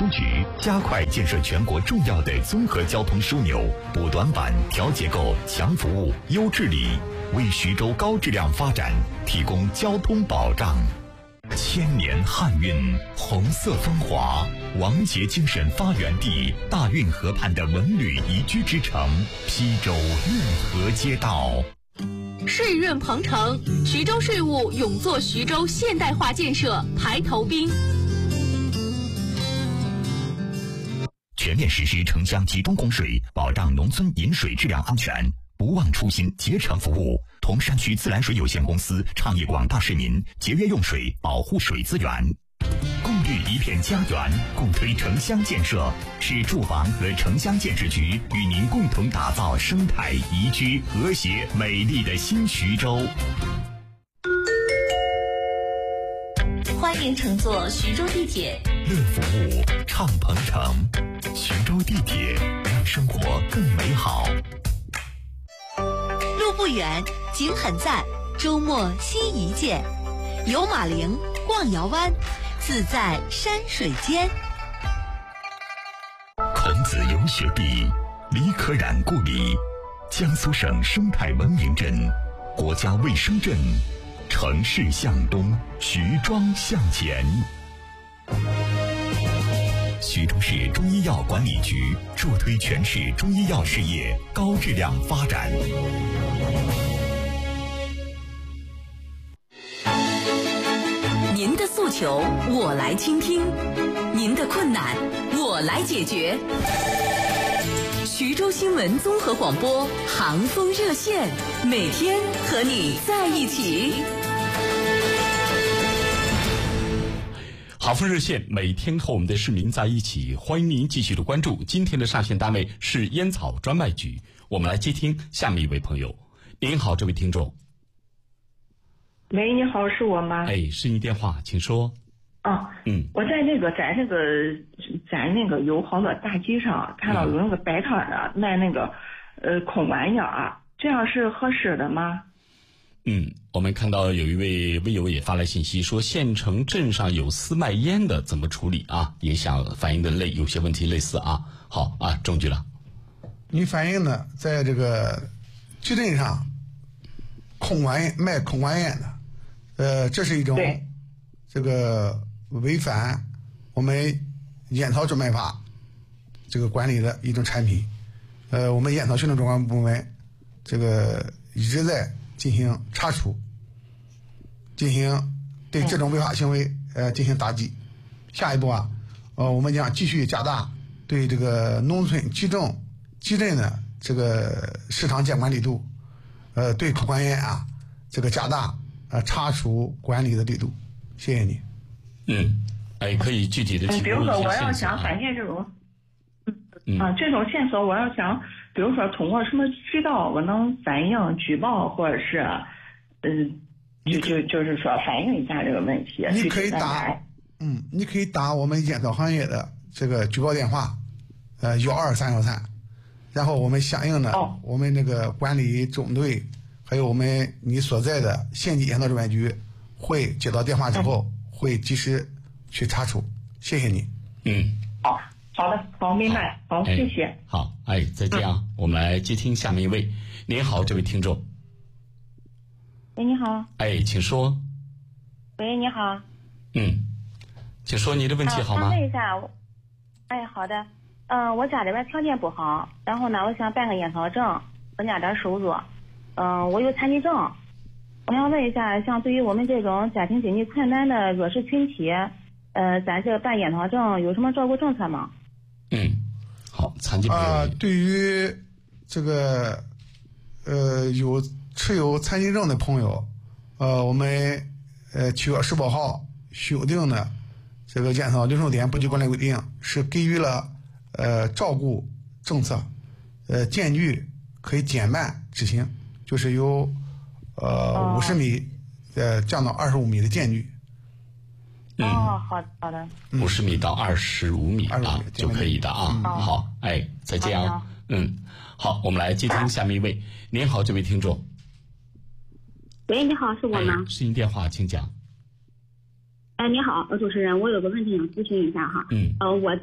输局加快建设全国重要的综合交通枢纽，补短板、调结构、强服务、优治理，为徐州高质量发展提供交通保障。千年汉韵，红色风华，王杰精神发源地，大运河畔的文旅宜居之城邳州运河街道。 税润鹏程，徐州税务勇做徐州现代化建设排头兵。 全面实施城乡集中供水，保障农村饮水质量安全，不忘初心，竭诚服务。同山区自来水有限公司倡议广大市民节约用水，保护水资源。共育一片家园，共推城乡建设，市住房和城乡建设局与您共同打造生态宜居、和谐、美丽的新徐州。 欢迎乘坐徐州地铁， 乐服务，畅鹏程，徐州地铁让生活更美好。 路不远，景很赞，周末新一见，游马陵，逛瑶湾，自在山水间。 孔子游学地，李可染故里，江苏省生态文明镇，国家卫生镇，城市向东，徐庄向前。徐州市中医药管理局助推全市中医药事业高质量发展。 您的诉求我来倾听，您的困难我来解决。徐州新闻综合广播航风热线，每天和你在一起。 航风热线每天和我们的市民在一起，欢迎您继续的关注。今天的上线单位是烟草专卖局，我们来接听下面一位朋友。您好，这位听众。 喂，你好，是我吗？ 哎，是您电话，请说。 我在咱那个友好的大街上看到有那个摆摊的卖那个空玩烟啊，这样是合适的吗？ 我们看到有一位微友也发来信息说，县城镇上有私卖烟的，怎么处理啊？也想反映的有些问题类似啊。好啊，中局了。 你反映的在这个居镇上卖空玩烟的，这是一种这个违反我们烟草专卖法这个管理的一种产品。我们烟草行政主管部门这个一直在进行查处，进行对这种违法行为进行打击。下一步我们将继续加大对这个农村集镇的这个市场监管力度，对空玩烟这个加大查处管理的力度。谢谢你。 可以具体的提供一些线索。 比如说我要想发现这种这种线索，我要想比如说通过什么渠道我能反映举报，或者是就是说反映一下这个问题。 你可以打我们烟草行业的这个举报电话12313，然后我们相应的我们那个管理中队还有你所在的县级烟草专卖局会接到电话之后会及时去查处。谢谢你。 好的，好，明白，好，谢谢。 好，再见啊。我们来接听下面一位。您好，这位听众。 喂，你好。 请说。 喂，你好。 请说你的问题好吗？ 想问一下，好的。我家里边条件不好，然后呢，我想办个烟草证，增加点收入。我有残疾证，我想问一下，像对于我们这种家庭经济困难的弱势群体，咱这办烟草证有什么照顾政策吗？ 好，残疾朋友对于这个持有残疾证的朋友，我们7月18号修订的这个烟草零售点补给管理规定是给予了照顾政策，间距可以减半执行，就是由50米降到25米的间距。 好的。 50米到25米就可以的啊。好，再见啊。好，我们来接听下面一位。您好，这位听众。 喂，你好，是我吗？ 是您电话，请讲。 你好，主持人，我有个问题想咨询一下哈。我